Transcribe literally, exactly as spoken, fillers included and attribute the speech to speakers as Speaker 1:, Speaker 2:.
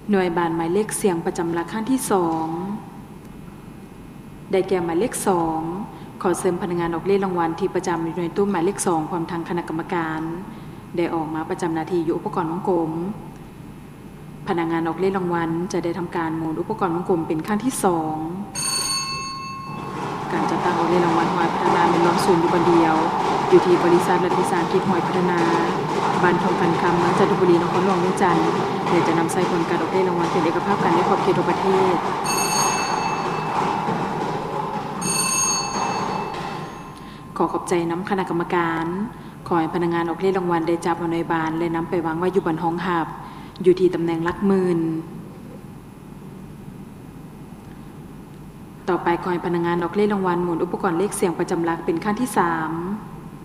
Speaker 1: หน่วยบานหมายเลขเสียงประจำหลักขั้นที่สองได้แก่หมายเลขสองขอเสริมพนักงานออกเลขรางวัลที่ประจำอยู่ในตู้หมายเลขสองพร้อมทางคณะกรรมการได้ออกมาประจำหน้าที่อยู่อุปกรณ์วงกลมพนักงานออกเลขรางวัลจะได้ทำการหมุนอุปกรณ์วงกลมเป็นขั้นที่สองการจัดตั้งออกเลขรางวัลหอยพัฒนาเป็นล้อมศูนย์อยู่คนเดียวอยู่ที่บริษัทรัฐวิสาหกิจหอยพัฒนาบ้านทองพันคำเมืองจันทบุรีนครหลวงเวียงจันทร์เดี๋ยวจะนำใส่ผลการออกเลขรางวัลเป็นเอกภาพกันในขอบเขตทั่วประเทศขอขอบใจน้ำคณะกรรมการขอให้พนักงานออกเลขรางวัลได้จับเอาในบานและนำไปวางไว้อยู่บนห้องหับอยู่ที่ตำแหน่งหลักหมื่นต่อไปขอให้พนักงานออกเลขรางวัลหมุนอุปกรณ์เลขเสียงประจำหลักเป็นขั้นที่สาม